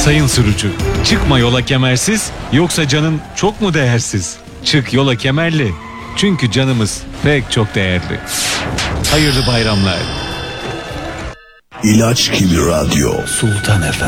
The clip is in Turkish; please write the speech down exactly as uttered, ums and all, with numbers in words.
Sayın sürücü, çıkma yola kemersiz, yoksa canın çok mu değersiz? Çık yola kemerli, çünkü canımız pek çok değerli. Hayırlı bayramlar. İlaç gibi radyo. Sultan Efendi.